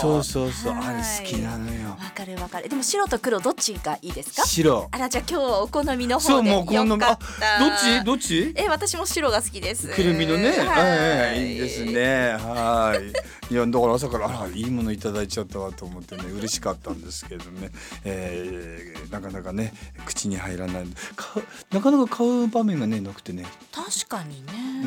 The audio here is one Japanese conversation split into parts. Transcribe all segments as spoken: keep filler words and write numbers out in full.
そうそうそう、あれ好きなのよ。 わかるわかる。でも白と黒どっちがいいですか？ 白。 あら、じゃあ今日はお好みのそう、 方でよもう好み。 かっあ、 た。 どっちどっち？ え、私も白が好きです。 くるみのね、 ははい、いいですね。はい。いや、だから朝からあらいいものいただいちゃったわと思ってね、嬉しかったんですけどね、えー、なかなかね口に入らない、かなかなか買う場面がねなくてね。 確かにね。 うん、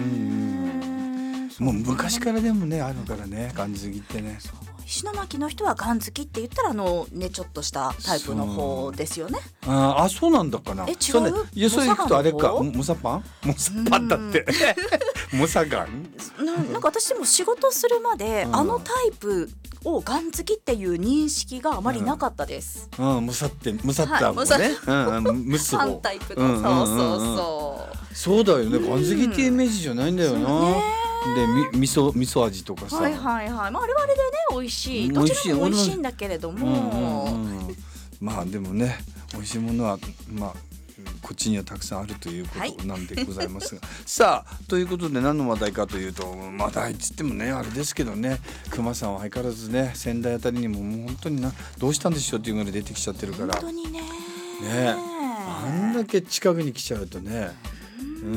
もう昔からでもねあるからね、ガン好きってね。 石巻の人はガン好きって言ったらあのねちょっとしたタイプの方ですよね。 ああ、そうなんだかな。 え、違う？ そうね、いや、それ行くとあれか、 モモサパンモサパンだってモサガンな, なんか私でも仕事するまで、うん、あのタイプをガン好きっていう認識があまりなかったです。 うん、うん、モサってモサったもんね、はい、うん、ムスファンタイプの、うん、そうそうそう、 そうだよね、ガン好きっていうイメージじゃないんだよな、うんでみ味噌味噌味とかさ、 はいはいはい、まあ、あれはあれでね美味しい、どちらも美味しいんだけれども、うんうんうん、 まあでもね美味しいものはまあこっちにはたくさんあるということなんでございますが、はい、さあということで何の話題かというと、話題っつってもねあれですけどね、熊さんは相変わらずね仙台あたりにももう本当になどうしたんでしょうっていうぐらい出てきちゃってるから、 本当にねね、あんだけ近くに来ちゃうとね、うん、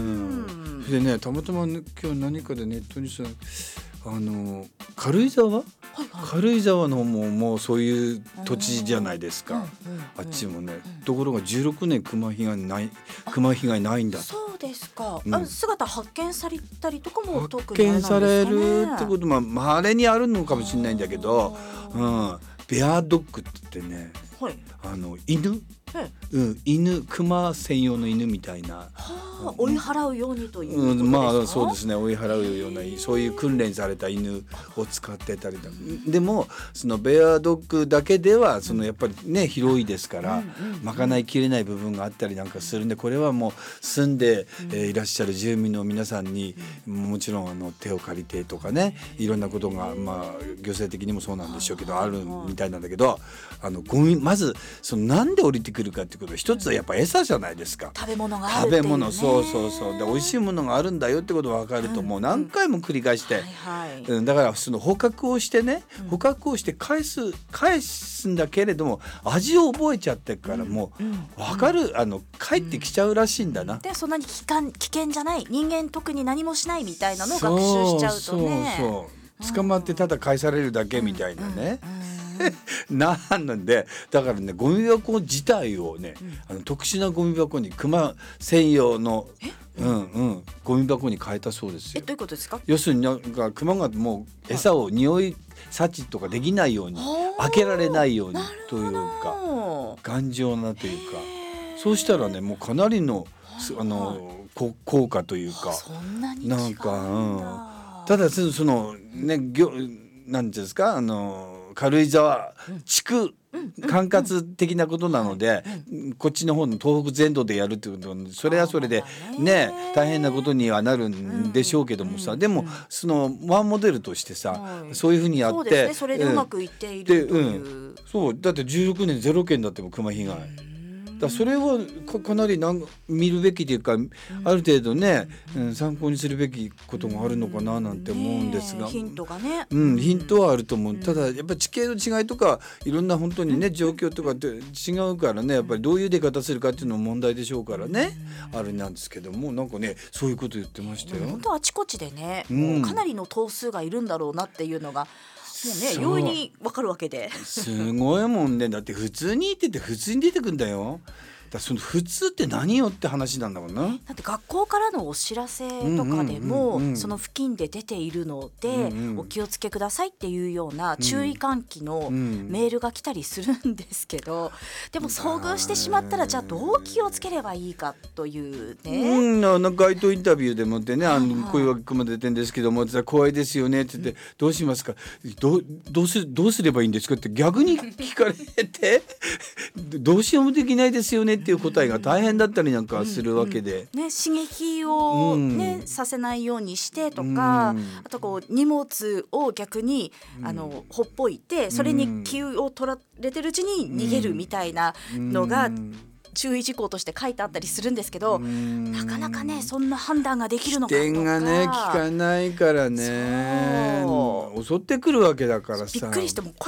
でねたまたま今日何かでネットにさ、あの軽井沢、はいはい、軽井沢の方ももうそういう土地じゃないですか、うんうんうん、あっちもね、うん、ところがじゅうろくねん熊被害ない熊被害ないんだと。 そうですか、うん、あ姿発見されたりとかも特にに発見されるってこともまれにあるのかもしれないんだけど、うん、ベアドッグって言ってね、はい、あの犬、うん、犬熊専用の犬みたいな、はあ、追い払うようにということですか？うん、 まあそうですね、追い払うようなそういう訓練された犬を使ってたりだ、でもそのベアドッグだけではそのやっぱりね広いですから賄いきれない部分があったりなんかするんで、これはもう住んで、えー、いらっしゃる住民の皆さんにもちろんあの手を借りてとかね、いろんなことがまあ行政的にもそうなんでしょうけどあるみたいなんだけど、あのゴミまずそのなんで降りてくるかっていうことは一つはやっぱ餌じゃないですか。 食べ物があるっていうね。 食べ物、そうそうそう、で美味しいものがあるんだよってことが分かるともう何回も繰り返して、うん、だからその捕獲をしてね、捕獲をして返す返すんだけれども味を覚えちゃってからもう分かる、あの帰ってきちゃうらしいんだな。 でそんなに危険、危険じゃない、人間特に何もしないみたいなのを学習しちゃうとね、 そうそうそう、捕まってただ返されるだけみたいなね、なんでだからねゴミ箱自体をね、うん、あの特殊なゴミ箱に熊専用のうんうん、ゴミ箱に変えたそうですよ。 え、どういうことですか？ 要するになんか熊がもう餌を匂い察知とかできないように、開けられないようにというか頑丈なというか、そうしたらねもうかなりのあの効果というか、 そんなに違うんだ。 なんか、うん、ただそのね業なんていうんですか、あの軽井沢地区管轄的なことなので、こっちの方の東北全土でやるってことはそれはそれでね大変なことにはなるんでしょうけどもさ、でもそのワンモデルとしてさ、そういうふうにやって、そうですね、 それでうまくいっているという、うん、 そうだってじゅうろくねんゼロけんだっても熊被害だ、それは か, かなりなん見るべきというか、うん、ある程度ね、うん、参考にするべきこともあるのかななんて思うんですが、 ね、ヒントがね、 うん、ヒントはあると思う、うん、ただやっぱり地形の違いとかいろんな本当にね状況とかって違うからね、やっぱりどういう出方するかっていうのも問題でしょうからね、うん、あれなんですけども、なんかねそういうこと言ってましたよ。 本当あちこちでね、うん、もうかなりの頭数がいるんだろうなっていうのがもうね、容易に分かるわけで、 すごいもんね。だって普通にいてて普通に出てくんだよ。だその普通って何よって話なんだもんな。 だって学校からのお知らせとかでも、うんうんうんうん、その付近で出ているので、うんうん、お気をつけくださいっていうような注意喚起のメールが来たりするんですけど、でも遭遇してしまったらじゃあどう気をつければいいかというね、 うん、なんか街頭インタビューでもってね、あのこういうわけまで出てるんですけども怖いですよねって言って、うん、どうしますか、どう、どうすどうすればいいんですかって逆に聞かれてどうしようもできないですよねっていう答えが大変だったりなんかするわけで、 うんうんね、刺激を、ねうん、させないようにしてとか、うん、あとこう荷物を逆に、うん、あのほっぽいてそれに気を取られてるうちに逃げるみたいなのが、うん注意事項として書いてあったりするんですけど、なかなかねそんな判断ができるのかとか、 視点がね効かないからね、襲ってくるわけだからさ、 びっくりしても